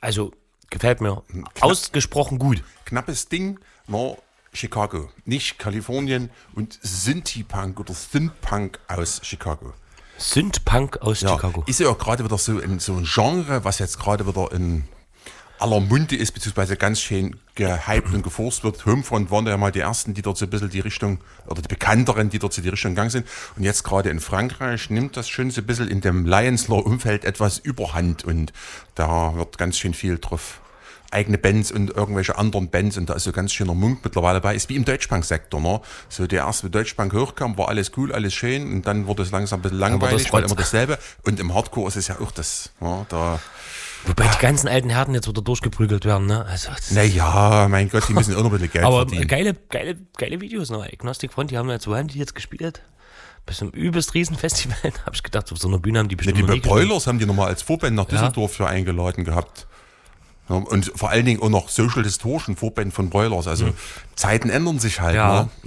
Also, gefällt mir ausgesprochen gut. Knappes Ding, Chicago, nicht Kalifornien und Synthie-Punk oder Synth-Punk aus Chicago. Synth-Punk aus Chicago. Ist ja auch gerade wieder so ein Genre, was jetzt gerade wieder in aller Munde ist, beziehungsweise ganz schön gehypt und geforst wird. Homefront waren ja mal die ersten, die dort so ein bisschen die Richtung, oder die bekannteren, die dort so die Richtung gegangen sind. Und jetzt gerade in Frankreich nimmt das schon so ein bisschen in dem Lions Law-Umfeld etwas Überhand und da wird ganz schön viel drauf. Eigene Bands und irgendwelche anderen Bands und da ist so ganz schöner Munk mittlerweile bei. Ist wie im Deutschpunk-Sektor, ne? So der erste, wie Deutschpunk hochkam, war alles cool, alles schön und dann wurde es langsam ein bisschen langweilig, weil immer dasselbe. Und im Hardcore ist es ja auch das, ne? Wobei die ganzen alten Herden jetzt wieder durchgeprügelt werden, ne? Also, naja, mein Gott, die müssen auch noch ein bisschen Geld verdienen. Aber geile Videos noch. Agnostic Front, wo haben die jetzt gespielt? Bei so einem übelst Riesenfestival. Da habe ich gedacht, auf so einer Bühne haben die bestimmt die bei Broilers haben die nochmal als Vorband nach Düsseldorf für eingeladen gehabt. Ja, und vor allen Dingen auch noch Social Distortion, Vorband von Broilers. Also Zeiten ändern sich halt. Ja. Ne?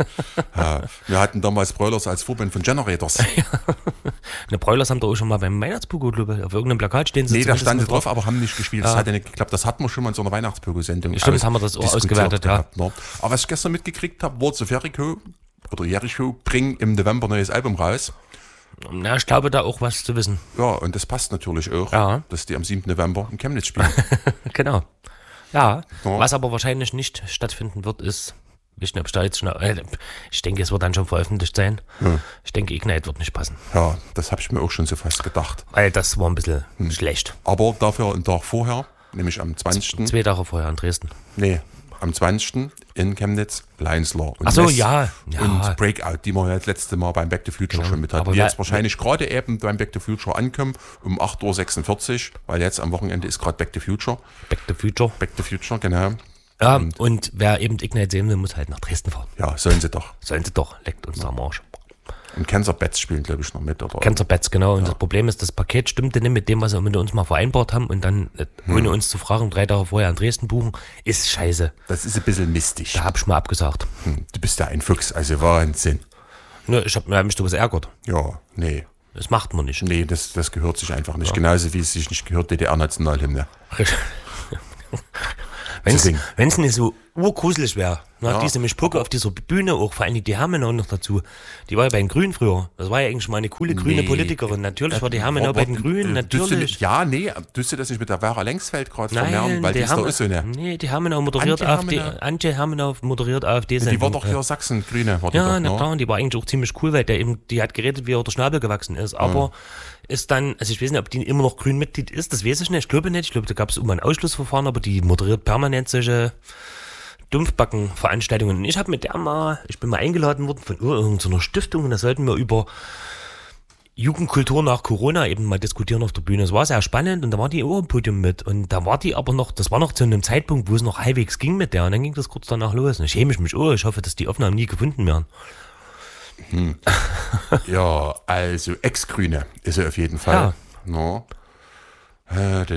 Ja, wir hatten damals Broilers als Vorband von Generators. Ne, Broilers haben da auch schon mal beim Weihnachtspogo, glaube ich, auf irgendeinem Plakat stehen. Nee, da stand drauf, aber haben nicht gespielt. Das hat ja nicht geklappt. Das hatten wir schon mal in so einer Weihnachtspogo-Sendung. Stimmt, haben wir das auch ausgewertet, gehabt, ne? Aber was ich gestern mitgekriegt habe, Words of Jericho bringen im November ein neues Album raus. Na, ich glaube, da auch was zu wissen. Ja, und das passt natürlich auch, dass die am 7. November in Chemnitz spielen. Genau. Ja, was aber wahrscheinlich nicht stattfinden wird, ist, ich denke, es wird dann schon veröffentlicht sein. Ja. Ich denke, Ignite wird nicht passen. Ja, das habe ich mir auch schon so fast gedacht. Weil das war ein bisschen schlecht. Aber dafür einen Tag vorher, nämlich am 20. 2 Tage vorher in Dresden. Nee, am 20. in Chemnitz, Lions Law. Ach so, ja. Und Breakout, die wir ja das letzte Mal beim Back to Future schon mit hatten. Die jetzt wahrscheinlich gerade eben beim Back to Future ankommen, um 8.46 Uhr, weil jetzt am Wochenende ist gerade Back to Future. Back to Future. Back to Future, genau. Ja, und wer eben Ignite sehen will, muss halt nach Dresden fahren. Ja, sollen sie doch. Leckt uns am Arsch. Und Cancer Bats spielen, glaube ich, noch mit. Oder? Cancer Bats, genau. Und das Problem ist, das Paket stimmte nicht mit dem, was wir mit uns mal vereinbart haben. Und dann, ohne uns zu fragen, 3 Tage vorher in Dresden buchen, ist scheiße. Das ist ein bisschen mistig. Da hab ich mal abgesagt. Du bist ja ein Fuchs, also Wahnsinn. Ne, ich hab mich darüber ärgert. Ja, nee. Das macht man nicht. Nee, das gehört sich einfach nicht. Ja. Genauso wie es sich nicht gehört, DDR-Nationalhymne. Wenn es nicht so urgruselig wäre, diese Mischpucke auf dieser Bühne, auch vor allem die Hermenau noch dazu, die war ja bei den Grünen früher. Das war ja eigentlich mal eine coole grüne Politikerin. Natürlich war die Hermenau bei den Grünen, natürlich. Tust du das nicht mit der Vera Längsfeld gerade vermehren, weil die ist doch so eine. Nee, die Hermenau moderiert AfD. Antje Hermenau moderiert AfD. Die war doch hier Sachsen-Grüne. Ja, na klar, und die war eigentlich auch ziemlich cool, weil die hat geredet, wie er der Schnabel gewachsen ist. Aber ist dann, also ich weiß nicht, ob die immer noch Grünmitglied ist, das weiß ich nicht. Ich glaube nicht. Ich glaube, da gab es immer ein Ausschlussverfahren, aber die moderiert permanent solche Dumpfbacken-Veranstaltungen. Und ich bin mal eingeladen worden von irgendeiner Stiftung und da sollten wir über Jugendkultur nach Corona eben mal diskutieren auf der Bühne. Es war sehr spannend und da war die auch im Podium mit. Und da war die aber noch, das war noch zu einem Zeitpunkt, wo es noch halbwegs ging mit der. Und dann ging das kurz danach los. Und ich schäme mich, ich hoffe, dass die Aufnahmen nie gefunden werden. Ja, also Ex-Grüne ist er auf jeden Fall. Ja. No. Und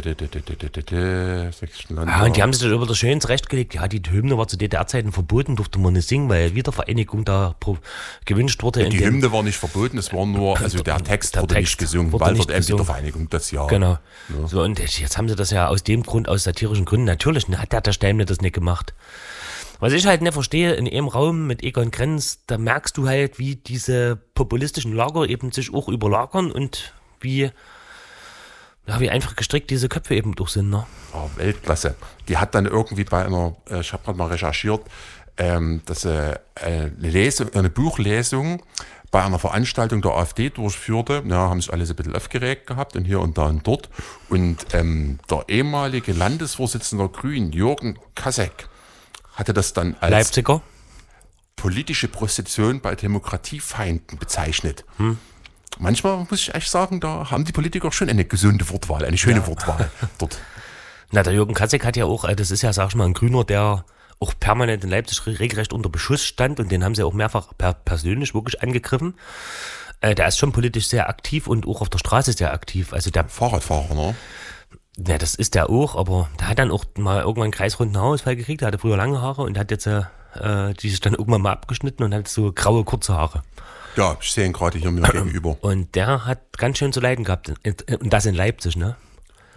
die haben sich über das schön zurechtgelegt. Ja, die Hymne war zu DDR-Zeiten verboten, durfte man nicht singen, weil Wiedervereinigung da gewünscht wurde. Ja, die Hymne war nicht verboten, es war nur, also der Text wurde nicht gesungen, weil dort eben Wiedervereinigung das Jahr. Genau. Ja. So, und jetzt haben sie das ja aus dem Grund, aus satirischen Gründen, natürlich hat der Steimle das nicht gemacht. Was ich halt nicht verstehe, in einem Raum mit Egon Krenz, da merkst du halt, wie diese populistischen Lager eben sich auch überlagern und wie einfach gestrickt diese Köpfe eben durch sind. Ne? Oh, Weltklasse. Die hat dann irgendwie bei ich habe gerade mal recherchiert, dass eine Buchlesung bei einer Veranstaltung der AfD durchführte. Ja, haben sich alle so ein bisschen aufgeregt gehabt und hier und da und dort. Und der ehemalige Landesvorsitzende der Grünen, Jürgen Kasek, hatte das dann als Leipziger politische Prostitution bei Demokratiefeinden bezeichnet. Manchmal muss ich echt sagen, da haben die Politiker schon eine gesunde Wortwahl, eine schöne Wortwahl dort. Na, der Jürgen Kasek hat ja auch, das ist ja, sag ich mal, ein Grüner, der auch permanent in Leipzig regelrecht unter Beschuss stand und den haben sie auch mehrfach persönlich wirklich angegriffen. Der ist schon politisch sehr aktiv und auch auf der Straße sehr aktiv. Also der Fahrradfahrer, ne? Ja, das ist der auch, aber der hat dann auch mal irgendwann einen kreisrunden Haarausfall gekriegt. Der hatte früher lange Haare und hat jetzt die sich dann irgendwann mal abgeschnitten und hat so graue, kurze Haare. Ja, ich sehe ihn gerade hier mir gegenüber. Und der hat ganz schön zu leiden gehabt. Und das in Leipzig, ne?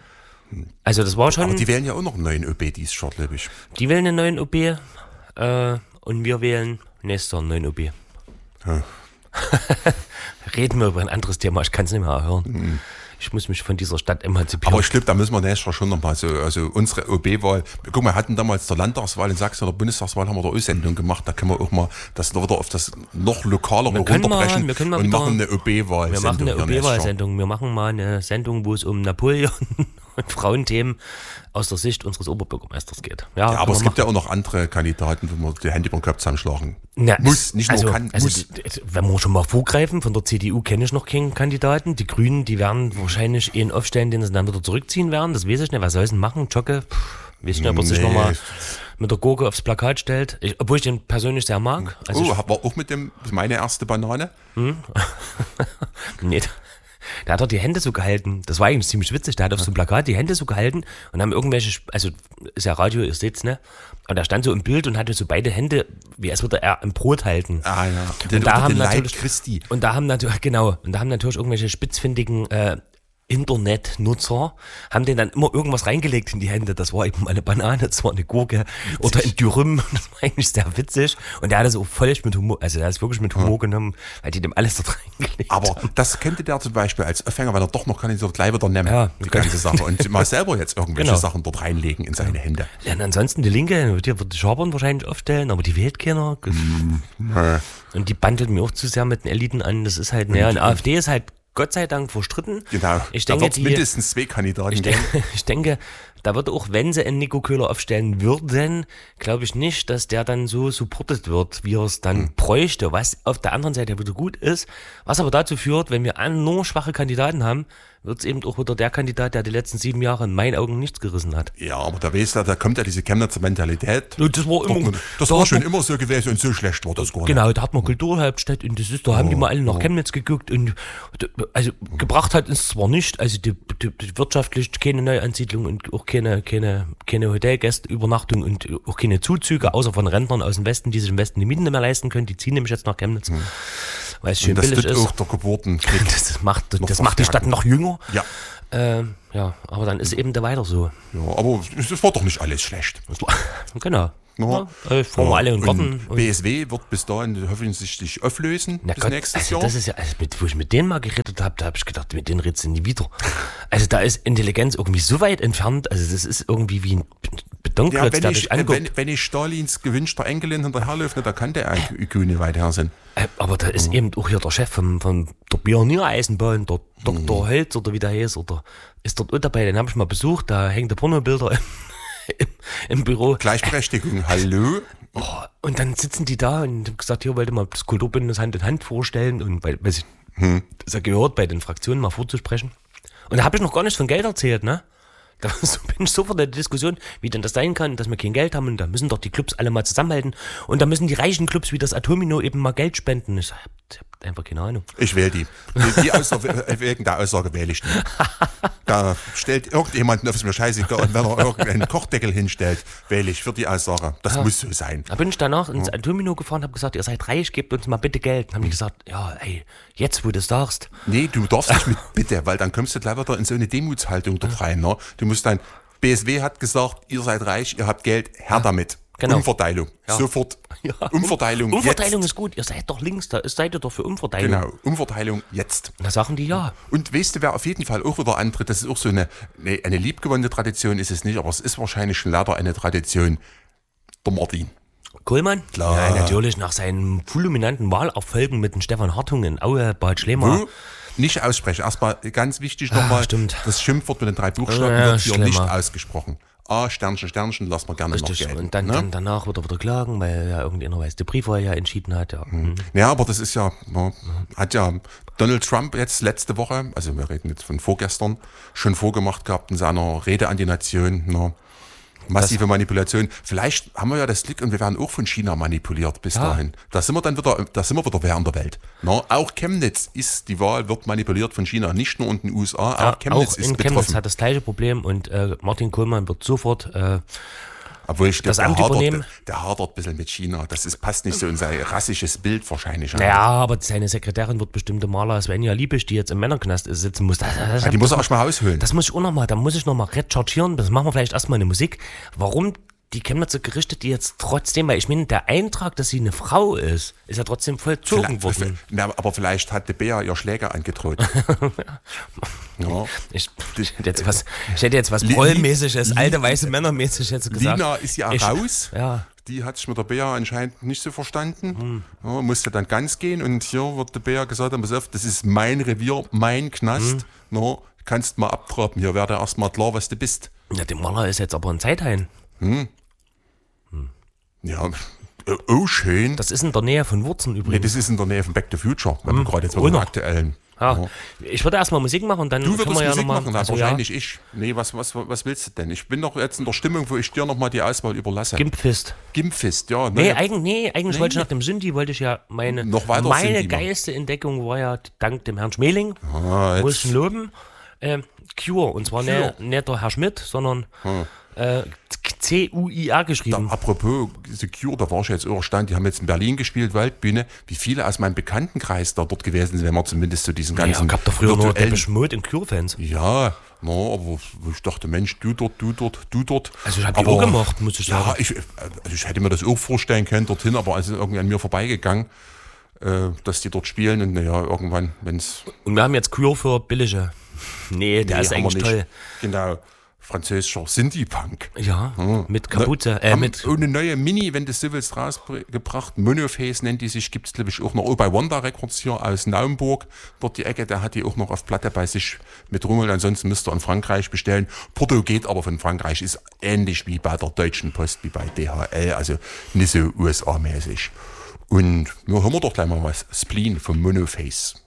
Also das war schon... Aber die wählen ja auch noch einen neuen OB dieses Jahr, glaube ich. Die wählen einen neuen OB und wir wählen nächstes Jahr einen neuen OB. Ja. Reden wir über ein anderes Thema, ich kann es nicht mehr hören. Ich muss mich von dieser Stadt emanzipieren. Aber ich glaube, da müssen wir nächstes Jahr schon nochmal so, also unsere OB-Wahl, guck mal, wir hatten damals zur Landtagswahl in Sachsen oder Bundestagswahl, haben wir da auch Sendung gemacht, da können wir auch mal das wieder auf das noch lokalere runterbrechen und machen eine OB-Wahl. Wir machen eine OB-Wahl-Sendung, wir machen mal eine Sendung, wo es um Napoleon und Frauenthemen aus der Sicht unseres Oberbürgermeisters geht. Ja, aber es gibt ja auch noch andere Kandidaten, wo man die Hände über den Kopf zusammenschlagen muss, nicht nur kann, muss. Wenn wir schon mal vorgreifen, von der CDU kenne ich noch keinen Kandidaten. Die Grünen, die werden wahrscheinlich einen aufstellen, den sie dann wieder zurückziehen werden. Das weiß ich nicht. Was soll sie denn machen? Jocke? Weiß nicht, ob er sich nochmal mit der Gurke aufs Plakat stellt. Obwohl ich den persönlich sehr mag. Also war auch mit dem, meine erste Banane? Nee. Der hat doch die Hände so gehalten. Das war eigentlich ziemlich witzig. Der hat auf so einem Plakat die Hände so gehalten und haben irgendwelche, also ist ja Radio, ihr seht's, ne? Und er stand so im Bild und hatte so beide Hände, wie als würde er ein Brot halten. Ah ja. Und da haben natürlich Christi. Und da haben natürlich, genau, und da haben natürlich irgendwelche spitzfindigen Internetnutzer haben denen dann immer irgendwas reingelegt in die Hände. Das war eben mal eine Banane, das war eine Gurke oder ein Dürüm. Das war eigentlich sehr witzig. Und der hat das auch völlig mit Humor, also der hat es wirklich mit Humor genommen, weil die dem alles dort reingelegt Aber haben. das könnte der zum Beispiel als Aufhänger, weil er doch noch kann ich so gleich wieder nehmen, Ja, die ganze Sache. Und mal selber jetzt irgendwelche Genau. Sachen dort reinlegen in seine Hände. Ja, und ansonsten die Linke, die wird die Schabern wahrscheinlich aufstellen, aber die wählt keiner. Und die bandelt mir auch zu sehr mit den Eliten an. Das ist halt, naja, eine AfD ist halt Gott sei Dank verstritten. Genau, Ich da denke, wird es mindestens 2 Kandidaten geben. Ich denke, da wird auch, wenn sie einen Nico Köhler aufstellen würden, glaube ich nicht, dass der dann so supportet wird, wie er es dann bräuchte, was auf der anderen Seite wieder gut ist, was aber dazu führt, wenn wir nur schwache Kandidaten haben, wird es eben auch wieder der Kandidat, der die letzten 7 Jahre in meinen Augen nichts gerissen hat. Ja, aber da weißt du, da kommt ja diese Chemnitzer Mentalität. Das war immer, Das war schon immer so gewesen und so schlecht war das gar nicht. Genau, da hat man Kulturhauptstadt und das ist, da haben die mal alle nach Chemnitz geguckt und also gebracht hat es zwar nicht, also die wirtschaftlich keine Neuansiedlung und auch keine Hotelgästeübernachtung und auch keine Zuzüge, außer von Rentnern aus dem Westen, die sich im Westen die Mieten nicht mehr leisten können, die ziehen nämlich jetzt nach Chemnitz, weil es schön Und das billig tut ist. auch der Geburten. Das macht die Stadt noch jünger. Ja. Ja, aber dann ist eben da weiter so. Ja, aber es war doch nicht alles schlecht. Genau. Ja. Fahren wir alle in den Garten. Und BSW wird bis dahin hoffentlich sich auflösen Na bis Gott, nächstes also Jahr. das ist ja, also wo ich mit denen mal geredet habe, da habe ich gedacht, mit denen redest du nie wieder. Also da ist Intelligenz irgendwie so weit entfernt, also das ist irgendwie wie ein Betonklotz, Ja, der dich anguckt. wenn ich Stalins gewünschter Enkelin hinterherläuft, da kann der IQ nicht weit her sein. Aber da ist eben auch hier der Chef von der Pioniereisenbahn, der Dr. Holz oder wie der heißt, oder ist dort auch dabei, den habe ich mal besucht, da hängen die Pornobilder im Büro. Gleichberechtigung, hallo? Oh, und dann sitzen die da und haben gesagt, hier wollte mal das Kulturbündnis Hand in Hand vorstellen und weil ich das ja gehört, bei den Fraktionen mal vorzusprechen. Und da habe ich noch gar nicht von Geld erzählt, ne? Da bin ich sofort in der Diskussion, wie denn das sein kann, dass wir kein Geld haben und da müssen doch die Clubs alle mal zusammenhalten und da müssen die reichen Clubs wie das Atomino eben mal Geld spenden. Ich hab einfach keine Ahnung. Ich wähle die. Die Aussage, wegen der Aussage wähle ich die. Da stellt irgendjemand auf mir scheißegal und wenn er irgendeinen Kochdeckel hinstellt, wähle ich für die Aussage. Das muss so sein. Da bin ich danach ins Atomino gefahren und habe gesagt, ihr seid reich, gebt uns mal bitte Geld. Dann haben die gesagt, ja, ey, jetzt wo du es sagst. Nee, du darfst nicht mit Bitte, weil dann kommst du gleich wieder in so eine Demutshaltung dort rein. Ne? Du musst dann, BSW hat gesagt, ihr seid reich, ihr habt Geld, her damit. Genau. Umverteilung, sofort. Ja. Umverteilung Umverteilung jetzt. ist gut, ihr seid doch links, da seid ihr doch für Umverteilung. Genau, Umverteilung jetzt. Da sagen die ja. Und weißt du, wer auf jeden Fall auch wieder antritt, das ist auch so eine liebgewonnene Tradition, ist es nicht, aber es ist wahrscheinlich schon leider eine Tradition, der Martin. Kohlmann? Klar. Ja, natürlich, nach seinen fulminanten Wahlerfolgen mit dem Stefan Hartung in Aue, Bad Schlema. Wo? Nicht aussprechen. Erstmal ganz wichtig nochmal, stimmt. das Schimpfwort mit den 3 Buchstaben wird hier nicht ausgesprochen. A, Sternchen, Sternchen, lass mal gerne Richtig, noch gelten. und dann danach wird er wieder klagen, weil ja irgendeiner weiß, der Briefwahl ja entschieden hat. Ja. Ja, aber das ist ja, hat ja Donald Trump jetzt letzte Woche, also wir reden jetzt von vorgestern, schon vorgemacht gehabt in seiner Rede an die Nation. Massive Manipulation. Vielleicht haben wir ja das Glück und wir werden auch von China manipuliert bis dahin. Da sind wir wieder wer in der Welt. Auch Chemnitz wird manipuliert von China, nicht nur in den USA, auch Chemnitz auch ist in betroffen. Chemnitz hat das gleiche Problem und Martin Kohlmann wird sofort Obwohl ich das glaube, Amt übernehmen. der hadert ein bisschen mit China. Passt nicht so in sein rassisches Bild wahrscheinlich. Naja, aber seine Sekretärin wird bestimmt der Maler Svenja Liebisch, die jetzt im Männerknast sitzen muss. Die muss er erst mal ausholen. Das muss ich auch nochmal, da muss ich nochmal rechargieren. Das machen wir vielleicht erstmal eine Musik. Warum die Chemnitzer Gerichte, die jetzt trotzdem, weil ich meine, der Eintrag, dass sie eine Frau ist ja trotzdem vollzogen worden. Aber vielleicht hat der Bär ihr Schläger angedroht. Ja. Ich hätte jetzt was Prollmäßiges, alte weiße Männermäßig jetzt gesagt. Lina ist ja raus. Ja. Die hat sich mit der Bär anscheinend nicht so verstanden. Ja, musste dann ganz gehen und hier wird der Bär gesagt haben, pass auf, das ist mein Revier, mein Knast. No, kannst mal abtrappen, hier wäre erstmal klar, was du bist. Ja, der Maler ist jetzt aber ein Zeitheim. Ja, oh schön. Das ist in der Nähe von Wurzen Nee, übrigens. das ist in der Nähe von Back to Future, wenn wir gerade jetzt mit dem aktuellen. Ja. Ich würde erstmal Musik machen und dann Du können würdest wir ja Musik nochmal. machen, wahrscheinlich ich. Nee, was willst du denn? Ich bin doch jetzt in der Stimmung, wo ich dir nochmal die Auswahl überlasse. Gimpfist. Gimpfist, ja. Nee, eigentlich wollte ich nach dem Synthi, wollte ich ja meine Synthi geilste Entdeckung war ja dank dem Herrn Schmeling, Ah, muss ich ihn loben, Cure. Und zwar nicht der Herr Schmidt, sondern CUIA geschrieben. Apropos The Cure, da war ich jetzt überstand, die haben jetzt in Berlin gespielt, Waldbühne. Wie viele aus meinem Bekanntenkreis da dort gewesen sind, wenn man zumindest so diesen ganzen... Ja, gab doch früher nur Depeche Mode und Cure-Fans. Ja, aber ich dachte, Mensch, du dort. Also ich habe die auch gemacht, muss ich sagen. Ja, ich hätte mir das auch vorstellen können dorthin, aber es ist irgendwie an mir vorbeigegangen, dass die dort spielen und naja, irgendwann, wenn es... Und wir haben jetzt Cure für billige. Nee, der ist eigentlich toll. Genau. Französischer Synthie-Punk. Ja, mit Kapuze. Mit eine neue Mini, wenn du so willst, rausgebracht. Monoface nennt die sich, gibt es glaube ich auch noch bei Wanda Records hier aus Naumburg. Dort die Ecke, der hat die auch noch auf Platte bei sich mit Rummel. Ansonsten müsst ihr in Frankreich bestellen. Porto geht aber von Frankreich, ist ähnlich wie bei der Deutschen Post, wie bei DHL, also nicht so USA-mäßig. Und nur hören wir doch gleich mal was. Spleen vom Monoface.